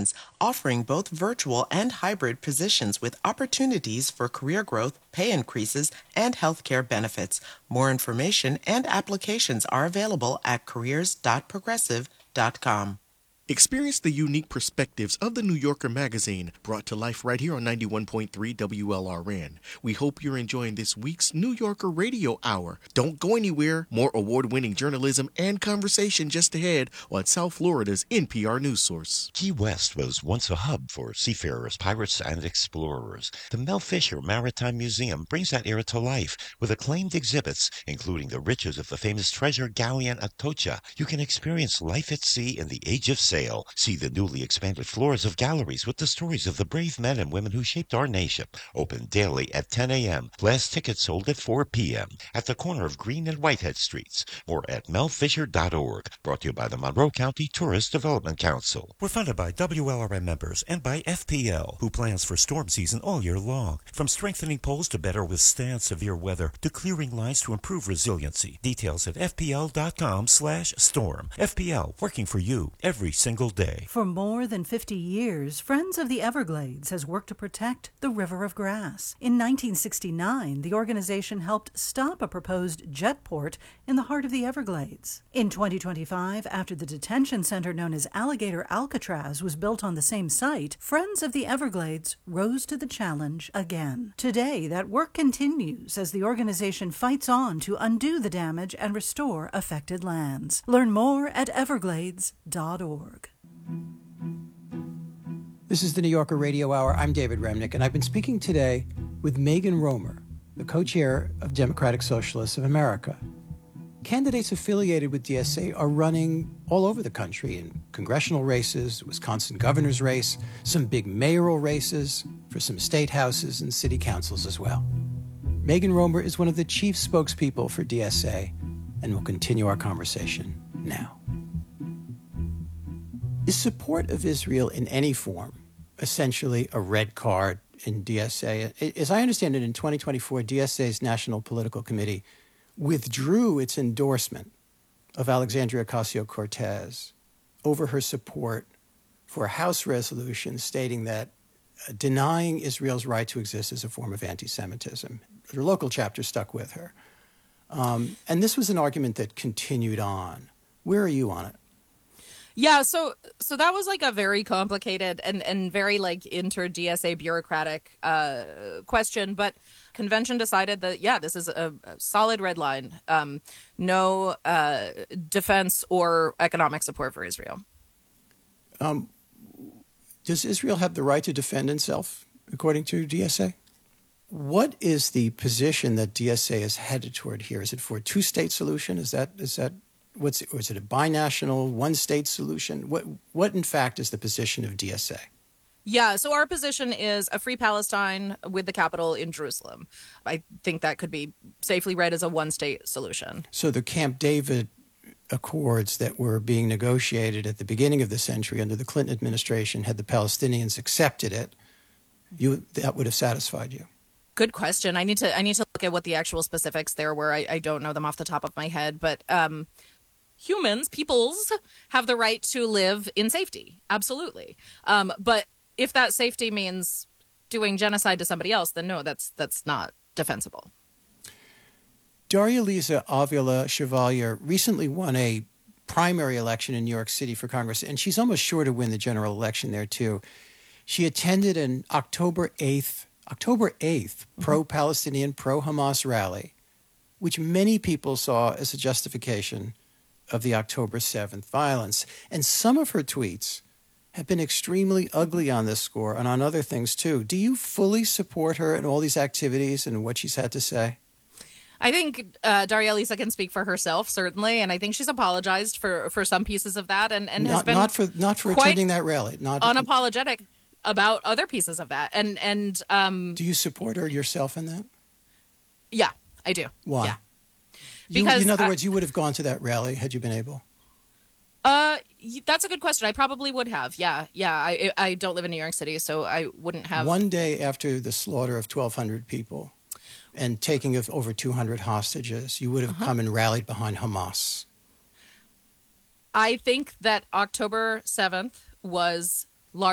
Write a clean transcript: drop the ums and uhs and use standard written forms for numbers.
Alliance, offering both virtual and hybrid positions with opportunities for career growth, pay increases, and healthcare benefits. More information and applications are available at careers.progressive.com. Experience the unique perspectives of the New Yorker magazine, brought to life right here on 91.3 WLRN. We hope you're enjoying this week's New Yorker Radio Hour. Don't go anywhere. More award-winning journalism and conversation just ahead on South Florida's NPR News Source. Key West was once a hub for seafarers, pirates, and explorers. The Mel Fisher Maritime Museum brings that era to life with acclaimed exhibits, including the riches of the famous treasure galleon Atocha. You can experience life at sea in the age of sail. See the newly expanded floors of galleries with the stories of the brave men and women who shaped our nation. Open daily at 10 a.m. Last tickets sold at 4 p.m. at the corner of Green and Whitehead Streets. More at melfisher.org. Brought to you by the Monroe County Tourist Development Council. We're funded by WLRN members and by FPL, who plans for storm season all year long. From strengthening poles to better withstand severe weather, to clearing lines to improve resiliency. Details at fpl.com/storm. FPL, working for you every single day. For more than 50 years, Friends of the Everglades has worked to protect the River of Grass. In 1969, the organization helped stop a proposed jet port in the heart of the Everglades. In 2025, after the detention center known as Alligator Alcatraz was built on the same site, Friends of the Everglades rose to the challenge again. Today, that work continues as the organization fights on to undo the damage and restore affected lands. Learn more at everglades.org. This is the New Yorker Radio Hour. I'm David Remnick, and I've been speaking today with Megan Romer, the co-chair of Democratic Socialists of America. Candidates affiliated with DSA are running all over the country in congressional races, the Wisconsin governor's race, some big mayoral races for some state houses and city councils as well. Megan Romer is one of the chief spokespeople for DSA, and we'll continue our conversation now. Is support of Israel in any form essentially a red card in DSA? As I understand it, in 2024, DSA's National Political Committee withdrew its endorsement of Alexandria Ocasio-Cortez over her support for a House resolution stating that denying Israel's right to exist is a form of anti-Semitism. Her local chapter stuck with her. And this was an argument that continued on. Where are you on it? Yeah, so that was like a very complicated and very like inter-DSA bureaucratic question, but convention decided that, yeah, this is a solid red line. No defense or economic support for Israel. Does Israel have the right to defend itself, according to DSA? What is the position that DSA is headed toward here? Is it for a two-state solution? Is that or is it a binational, one-state solution? What in fact is the position of DSA? Yeah, so our position is a free Palestine with the capital in Jerusalem. I think that could be safely read as a one-state solution. So the Camp David Accords that were being negotiated at the beginning of the century under the Clinton administration, had the Palestinians accepted it, that would have satisfied you? Good question. I need to look at what the actual specifics there were. I don't know them off the top of my head, but peoples have the right to live in safety. Absolutely. But if that safety means doing genocide to somebody else, then no, that's not defensible. Daria-Liza Avila Chevalier recently won a primary election in New York City for Congress, and she's almost sure to win the general election there, too. She attended an October 8th, pro-Palestinian, pro-Hamas rally, which many people saw as a justification of the October 7th violence. And some of her tweets have been extremely ugly on this score and on other things, too. Do you fully support her in all these activities and what she's had to say? I think Daria-Liza can speak for herself, certainly, and I think she's apologized for some pieces of that and has been not for attending that rally. Not unapologetic about other pieces of that. And do you support her yourself in that? Yeah, I do. Why? Yeah. Because in other words, you would have gone to that rally had you been able. That's a good question. I probably would have. Yeah. I don't live in New York City, so I wouldn't have. One day after the slaughter of 1,200 people and taking of over 200 hostages, you would have come and rallied behind Hamas. I think that October 7th was